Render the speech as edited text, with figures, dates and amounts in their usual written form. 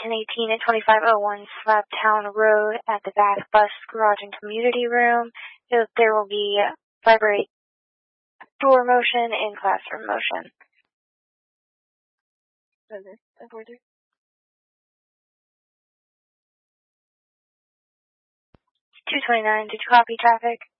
1018 at 2501 Slabtown Road at the Bath Bus Garage and Community Room. There will be vibrate door motion and classroom motion. 229, did you copy traffic?